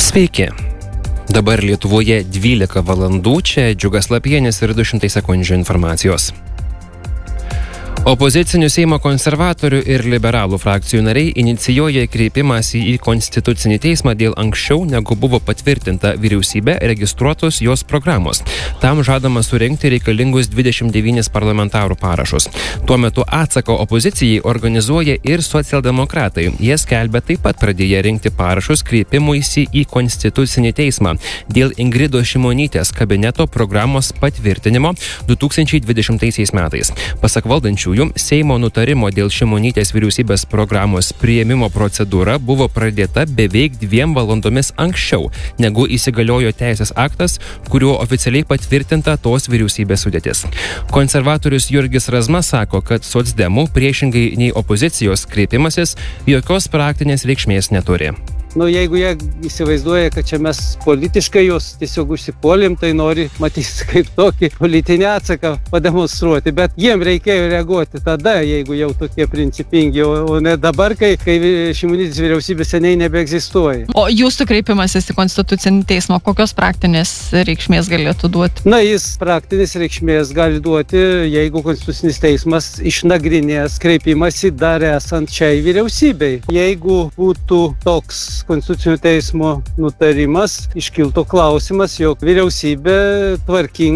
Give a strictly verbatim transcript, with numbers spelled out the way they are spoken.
Sveiki. Dabar Lietuvoje dvylika valandų, čia Džiugas Lapienis ir du šimtai sekundžių informacijos. Opozicinių Seimo konservatorių ir liberalų frakcijų nariai inicijuoja kreipimąsi į Konstitucinį teismą dėl anksčiau, negu buvo patvirtinta vyriausybė, registruotos jos programos. Tam žadama surinkti reikalingus dvidešimt devynis parlamentarų parašus. Tuo metu atsaką opozicijai organizuoja ir socialdemokratai. Jie skelbia taip pat pradėję rinkti parašus kreipimuisi į Konstitucinį teismą dėl Ingridos Šimonytės kabineto programos patvirtinimo du tūkstančiai dvidešimtaisiais metais. Pasak valdančiųjų, Seimo nutarimo dėl Šimonytės vyriausybės programos priėmimo procedūra buvo pradėta beveik dviem valandomis anksčiau, negu įsigaliojo teisės aktas, kuriuo oficialiai patvirtinta tos vyriausybės sudėtis. Konservatorius Jurgis Razma sako, kad socdemų priešingai nei opozicijos kreipimasis jokios praktinės reikšmės neturi. Nu, jeigu jie įsivaizduoja, kad čia mes politiškai jos tiesiog užsipuolėm, tai nori matyti kaip tokį politinį atsaką pademonstruoti. Bet jiem reikėjo reaguoti tada, jeigu jau tokie principingi, o ne dabar, kai, kai Šimonytės vyriausybė seniai nebeegzistuoja. O jūsų kreipimasis į Konstitucinį teismą, kokios praktinės reikšmės galėtų duoti? Na, jis praktinės reikšmės gali duoti, jeigu Konstitucinis teismas išnagrinės kreipimąsi dar esant šiai vyriausybei. Jeigu būtų toks Konstitucinio teismo nutarimas, iškiltų klausimas, jog vyriausybė tvarkingai